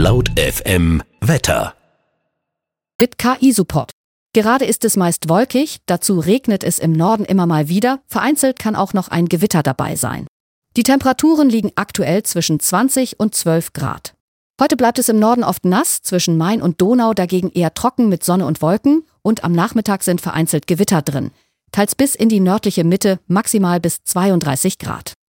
Laut FM Wetter. Mit KI-Support. Gerade ist es meist wolkig, dazu regnet es im Norden immer mal wieder, vereinzelt kann auch noch ein Gewitter dabei sein. Die Temperaturen liegen aktuell zwischen 20 und 12 Grad. Heute bleibt es im Norden oft nass, zwischen Main und Donau dagegen eher trocken mit Sonne und Wolken und am Nachmittag sind vereinzelt Gewitter drin. Teils bis in die nördliche Mitte, maximal bis 32 Grad.